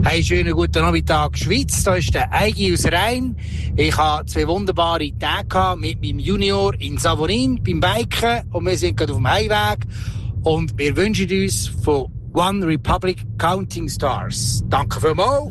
Hey, schönen guten Nachmittag, Schweiz. Da ist der Eigi aus Rhein. Ich habe 2 wunderbare Tage mit meinem Junior in Savonin beim Biken und wir sind gerade auf dem Heimweg und wir wünschen uns von One Republic Counting Stars. Danke vielmals.